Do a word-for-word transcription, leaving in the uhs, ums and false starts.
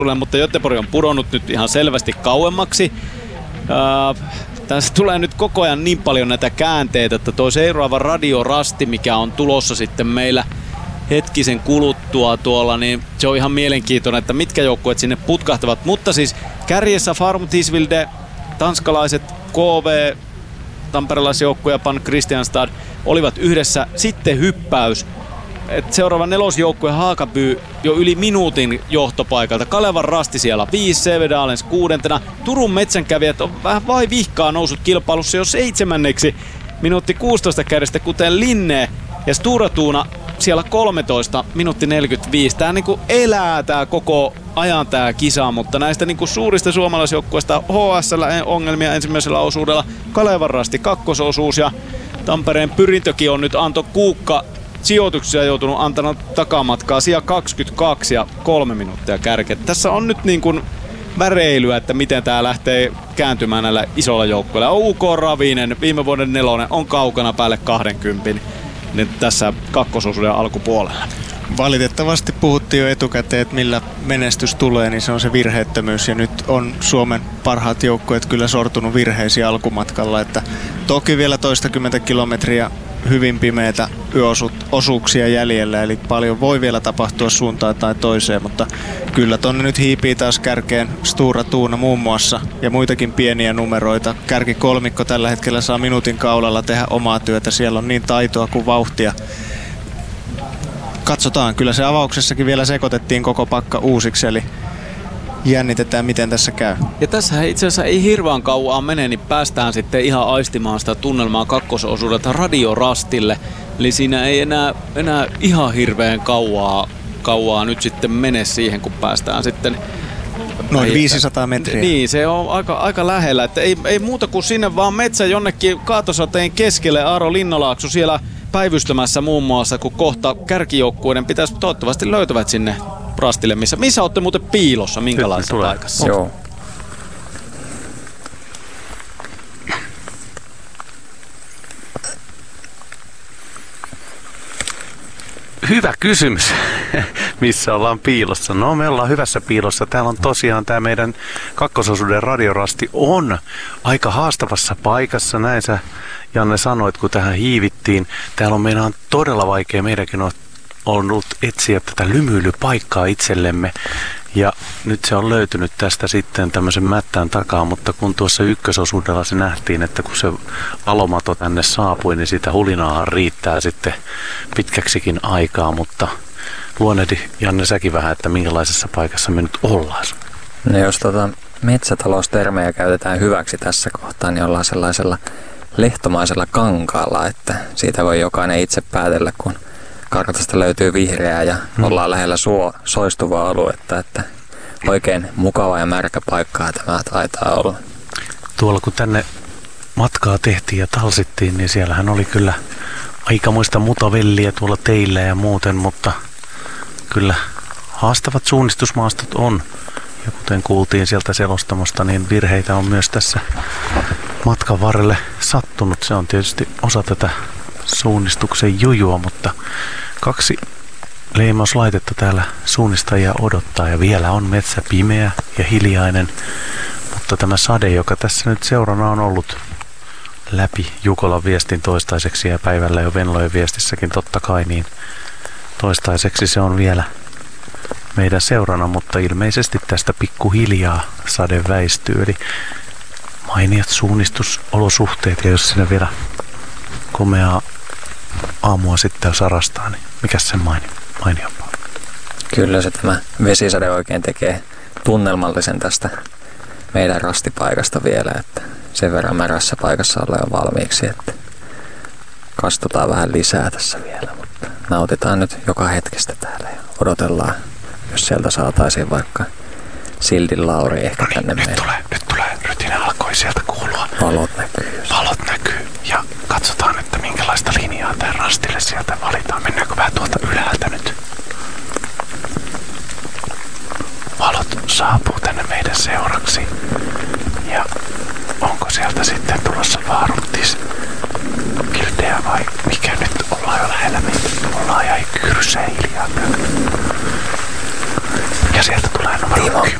mutta Göteborg on pudonnut nyt ihan selvästi kauemmaksi. Äh, tässä tulee nyt koko ajan niin paljon näitä käänteitä, että tuo seuraava radiorasti, mikä on tulossa sitten meillä hetkisen kuluttua tuolla, niin se on ihan mielenkiintoinen, että mitkä joukkueet sinne putkahtavat. Mutta siis kärjessä Farm Tisvilde, tanskalaiset K V, tamperelaisjoukkue ja Pan Kristianstad olivat yhdessä. Sitten hyppäys. Et seuraava nelosjoukkue Haakaby jo yli minuutin johtopaikalta. Kalevan rasti siellä viisi, Sävedalens kuudentena. Turun metsänkävijät on vähän vai vihkaa noussut kilpailussa jo seitsemänneksi. Minuutti kuusitoista kärjestä, kuten Linne ja Stora Tuuna siellä kolmetoista, minuutti neljäkymmentäviisi. Tää niinku elää tää koko ajan tää kisa, mutta näistä niinku suurista suomalaisjoukkueista H S L ongelmia ensimmäisellä osuudella. Kalevan rasti kakkososuus ja Tampereen Pyrintökin on nyt Anto Kuukka sijoituksia joutunut antanut takamatkaa sija kaksikymmentäkaksi ja kolme minuuttia kärkeä. Tässä on nyt niin kuin väreilyä, että miten tää lähtee kääntymään näillä isolla joukkoilla. U K Ravinen, viime vuoden nelonen, on kaukana päälle kaksikymmentä nyt tässä kakkososuuden alkupuolella. Valitettavasti puhuttiin jo etukäteen, että millä menestys tulee, niin se on se virheettömyys. Ja nyt on Suomen parhaat joukkueet kyllä sortunut virheisiin alkumatkalla. Että toki vielä toistakymmentä kilometriä hyvin pimeitä yöosuuksia jäljellä, eli paljon voi vielä tapahtua suuntaan tai toiseen, mutta kyllä tonne nyt hiipii taas kärkeen Stora Tuuna muun muassa ja muitakin pieniä numeroita. Kärkikolmikko tällä hetkellä saa minuutin kaulalla tehdä omaa työtä, siellä on niin taitoa kuin vauhtia. Katsotaan, kyllä se avauksessakin vielä sekoitettiin koko pakka uusiksi, eli jännitetään miten tässä käy. Ja tässä itse asiassa ei hirveän kauan mene, niin päästään sitten ihan aistimaan sitä tunnelmaa kakkososuudelta radiorastille. Eli siinä ei enää, enää ihan hirveän kauaa, kauaa nyt sitten mene siihen, kun päästään sitten noin viisisataa metriä. Niin, se on aika, aika lähellä. Että ei, ei muuta kuin sinne vaan metsä jonnekin kaatosateen keskelle. Aaro Linnalaakso siellä päivystämässä muun muassa, kun kohta kärkijoukkueiden pitäisi toivottavasti löytävät sinne rastille. Missä, missä olette muuten piilossa? Minkälaisessa paikassa? Joo. Hyvä kysymys. Missä ollaan piilossa? No, me ollaan hyvässä piilossa. Täällä on tosiaan tämä meidän kakkososuuden radiorasti on aika haastavassa paikassa. Näin sä, Janne, sanoit, kun tähän hiivittiin. Täällä on meidän on todella vaikea. Meidänkin on ollut etsiä tätä lymyilypaikkaa itsellemme. Ja nyt se on löytynyt tästä sitten tämmöisen mättään takaa, mutta kun tuossa ykkösosuudella se nähtiin, että kun se alomato tänne saapui, niin sitä hulinaa riittää sitten pitkäksikin aikaa, mutta luonnehdi, Janne, säkin vähän, että minkälaisessa paikassa me nyt ollaan. No jos tota metsätaloustermejä käytetään hyväksi tässä kohtaa, niin ollaan sellaisella lehtomaisella kankaalla, että siitä voi jokainen itse päätellä, kun kartasta löytyy vihreää ja hmm. ollaan lähellä suo, soistuvaa aluetta, että oikein mukava ja märkä paikkaa tämä taitaa olla. Tuolla kun tänne matkaa tehtiin ja talsittiin, niin siellähän oli kyllä aikamoista mutavelliä tuolla teillä ja muuten, mutta kyllä haastavat suunnistusmaastot on. Ja kuten kuultiin sieltä selostamosta, niin virheitä on myös tässä matkan varrelle sattunut. Se on tietysti osa tätä suunnistuksen jujua, mutta kaksi leimauslaitetta täällä suunnistajia odottaa ja vielä on metsä pimeä ja hiljainen, mutta tämä sade, joka tässä nyt seurana on ollut läpi Jukolan viestin toistaiseksi ja päivällä jo Venlojen viestissäkin totta kai, niin toistaiseksi se on vielä meidän seurana, mutta ilmeisesti tästä pikkuhiljaa sade väistyy, eli mainiat suunnistusolosuhteet, ja jos sinne vielä komeaa aamua sitten sarastaa, niin mikä sen maini, mainiompaa? Kyllä se tämä vesisade oikein tekee tunnelmallisen tästä meidän rastipaikasta vielä, että sen verran märässä paikassa ollaan valmiiksi, että kastutaan vähän lisää tässä vielä, mutta nautitaan nyt joka hetkestä täällä ja odotellaan, jos sieltä saataisiin vaikka Sildin Lauri ehkä Noniin, tänne nyt meille. tulee, nyt tulee, rytinä alkoi sieltä kuulua. Valot näkyy. Just. Valot näkyy ja katsotaan, että minkälaista linjaa tämän rastille sieltä valitaan. Mennäänkö vähän tuolta ylhäältä nyt? Valot saapuu tänne meidän seuraksi. Ja onko sieltä sitten tulossa Vaaruntis Kildeä vai mikä nyt ollaan jo lähellä meitä? Ollaan jäi kyrsää hiljaa. Ja sieltä tulee numero Timo.